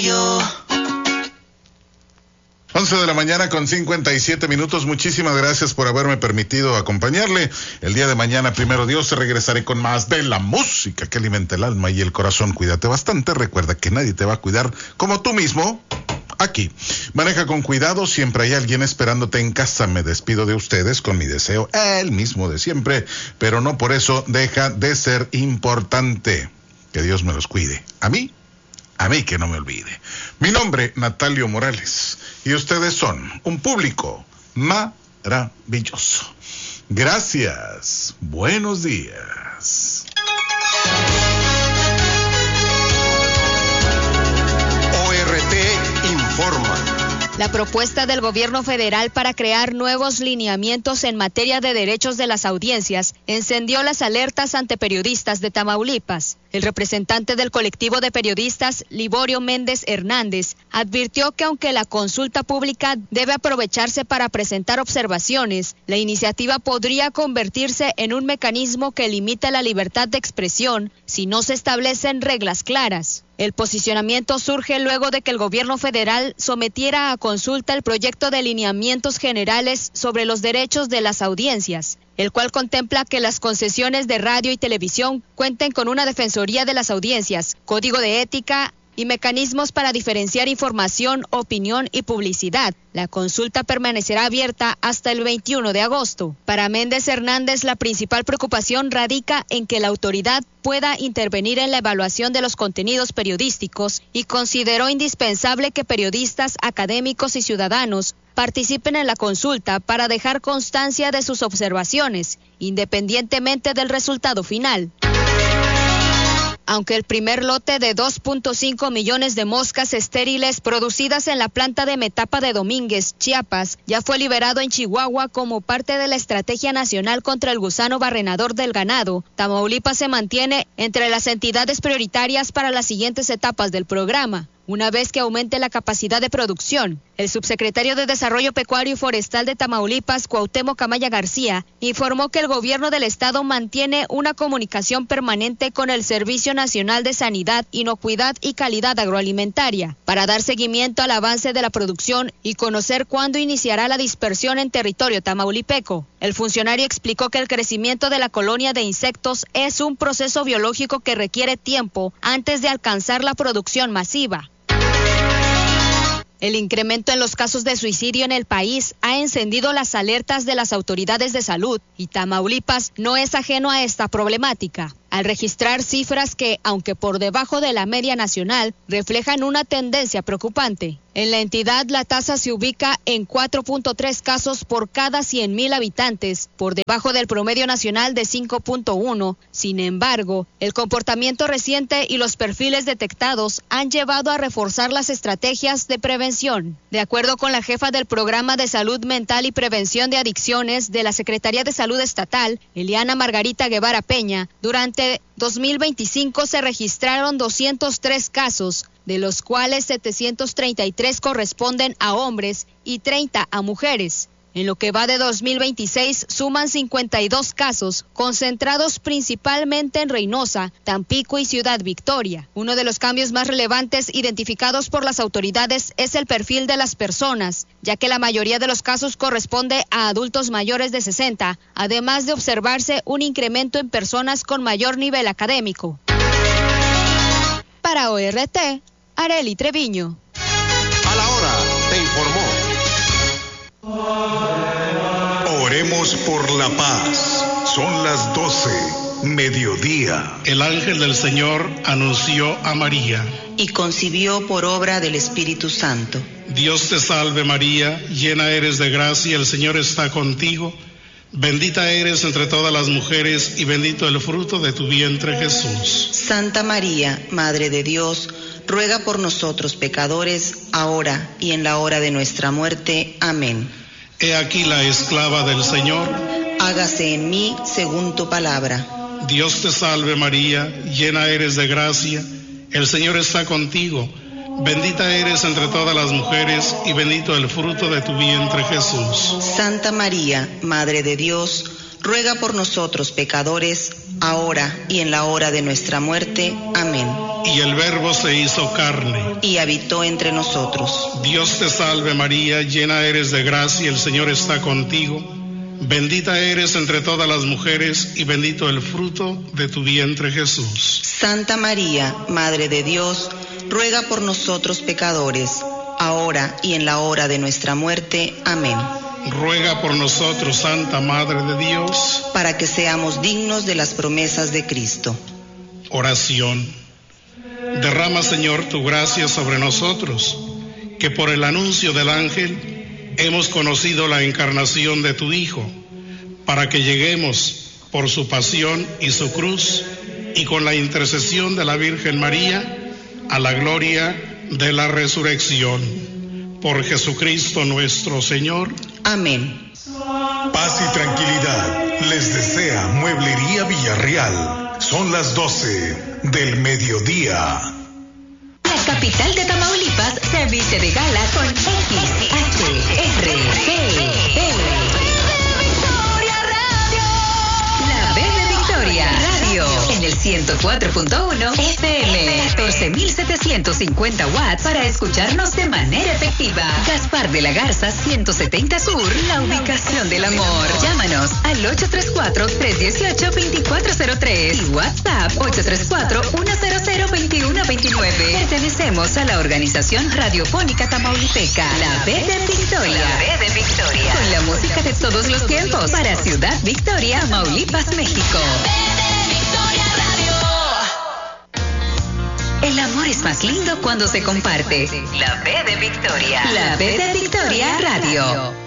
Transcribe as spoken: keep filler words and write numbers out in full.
yo. once de la mañana con cincuenta y siete minutos. Muchísimas gracias por haberme permitido acompañarle. El día de mañana, primero Dios, regresaré con más de la música que alimenta el alma y el corazón. Cuídate bastante. Recuerda que nadie te va a cuidar como tú mismo. Aquí. Maneja con cuidado. Siempre hay alguien esperándote en casa. Me despido de ustedes con mi deseo, el mismo de siempre. Pero no por eso deja de ser importante. Que Dios me los cuide. A mí. A mí que no me olvide. Mi nombre, Natalio Morales, y ustedes son un público maravilloso. Gracias. Buenos días. O R T informa. La propuesta del gobierno federal para crear nuevos lineamientos en materia de derechos de las audiencias encendió las alertas ante periodistas de Tamaulipas. El representante del colectivo de periodistas, Liborio Méndez Hernández, advirtió que aunque la consulta pública debe aprovecharse para presentar observaciones, la iniciativa podría convertirse en un mecanismo que limita la libertad de expresión si no se establecen reglas claras. El posicionamiento surge luego de que el gobierno federal sometiera a consulta el proyecto de lineamientos generales sobre los derechos de las audiencias, el cual contempla que las concesiones de radio y televisión cuenten con una defensoría de las audiencias, código de ética y mecanismos para diferenciar información, opinión y publicidad. La consulta permanecerá abierta hasta el veintiuno de agosto. Para Méndez Hernández, la principal preocupación radica en que la autoridad pueda intervenir en la evaluación de los contenidos periodísticos y consideró indispensable que periodistas, académicos y ciudadanos participen en la consulta para dejar constancia de sus observaciones, independientemente del resultado final. Aunque el primer lote de dos punto cinco millones de moscas estériles producidas en la planta de Metapa de Domínguez, Chiapas, ya fue liberado en Chihuahua como parte de la Estrategia Nacional contra el Gusano Barrenador del Ganado, Tamaulipas se mantiene entre las entidades prioritarias para las siguientes etapas del programa. Una vez que aumente la capacidad de producción, el subsecretario de Desarrollo Pecuario y Forestal de Tamaulipas, Cuauhtémoc Amaya García, informó que el gobierno del estado mantiene una comunicación permanente con el Servicio Nacional de Sanidad, Inocuidad y Calidad Agroalimentaria para dar seguimiento al avance de la producción y conocer cuándo iniciará la dispersión en territorio tamaulipeco. El funcionario explicó que el crecimiento de la colonia de insectos es un proceso biológico que requiere tiempo antes de alcanzar la producción masiva. El incremento en los casos de suicidio en el país ha encendido las alertas de las autoridades de salud y Tamaulipas no es ajeno a esta problemática, al registrar cifras que, aunque por debajo de la media nacional, reflejan una tendencia preocupante. En la entidad, la tasa se ubica en cuatro punto tres casos por cada cien mil habitantes, por debajo del promedio nacional de cinco punto uno. Sin embargo, el comportamiento reciente y los perfiles detectados han llevado a reforzar las estrategias de prevención. De acuerdo con la jefa del Programa de Salud Mental y Prevención de Adicciones de la Secretaría de Salud Estatal, Eliana Margarita Guevara Peña, durante dos mil veinticinco se registraron doscientos tres casos, de los cuales setecientos treinta y tres corresponden a hombres y treinta a mujeres. En lo que va de dos mil veintiséis suman cincuenta y dos casos, concentrados principalmente en Reynosa, Tampico y Ciudad Victoria. Uno de los cambios más relevantes identificados por las autoridades es el perfil de las personas, ya que la mayoría de los casos corresponde a adultos mayores de sesenta, además de observarse un incremento en personas con mayor nivel académico. Para O R T, Arely Treviño. A la hora, te informó. Oremos por la paz. Son las doce, mediodía. El ángel del Señor anunció a María. Y concibió por obra del Espíritu Santo. Dios te salve María, llena eres de gracia, el Señor está contigo. Bendita eres entre todas las mujeres y bendito el fruto de tu vientre Jesús. Santa María, Madre de Dios, ruega por nosotros pecadores, ahora y en la hora de nuestra muerte. Amén. He aquí la esclava del Señor. Hágase en mí según tu palabra. Dios te salve María, llena eres de gracia, el Señor está contigo. Bendita eres entre todas las mujeres y bendito el fruto de tu vientre Jesús. Santa María, Madre de Dios, ruega por nosotros pecadores, ahora y en la hora de nuestra muerte. Amén. Y el Verbo se hizo carne y habitó entre nosotros. Dios te salve María, llena eres de gracia, el Señor está contigo. Bendita eres entre todas las mujeres y bendito el fruto de tu vientre Jesús. Santa María, Madre de Dios, ruega por nosotros pecadores, ahora y en la hora de nuestra muerte. Amén. Ruega por nosotros, Santa Madre de Dios, para que seamos dignos de las promesas de Cristo. Oración. Derrama, Señor, tu gracia sobre nosotros, que por el anuncio del ángel hemos conocido la encarnación de tu Hijo, para que lleguemos por su pasión y su cruz, y con la intercesión de la Virgen María, a la gloria de la resurrección. Por Jesucristo nuestro Señor. Amén. Paz y tranquilidad les desea Mueblería Villarreal. Son las doce del mediodía. La capital de Tamaulipas se viste de gala con X H R G E. La B de Victoria Radio en el ciento cuatro punto uno F M, catorce mil setecientos cincuenta watts para escucharnos de manera efectiva. Gaspar de la Garza ciento setenta Sur, la ubicación del amor. Llámanos al ocho tres cuatro, tres uno ocho, dos cuatro cero tres y WhatsApp ocho tres cuatro, uno cero cero, dos uno dos nueve. Pertenecemos a la organización radiofónica tamaulipeca, la B de Victoria. La B de Victoria. Con la música de todos los tiempos para Ciudad Victoria, Tamaulipas, México. El amor es más lindo cuando se comparte. La B de Victoria. La B de Victoria Radio.